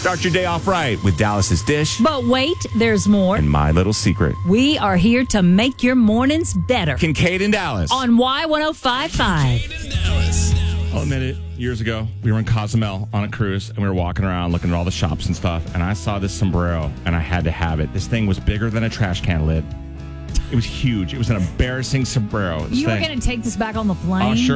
Start your day off right with Dallas's Dish But wait, there's more. and My Little Secret. We are here to make your mornings better Kincaid and Dallas. on Y1055. I'll admit it. Years ago, we were in Cozumel on a cruise, and we were walking around looking at all the shops and stuff, and I saw this sombrero, and I had to have it. This thing was bigger than a trash can lid. It was huge. It was an embarrassing sombrero. You were going to take this back on the plane? Oh, sure.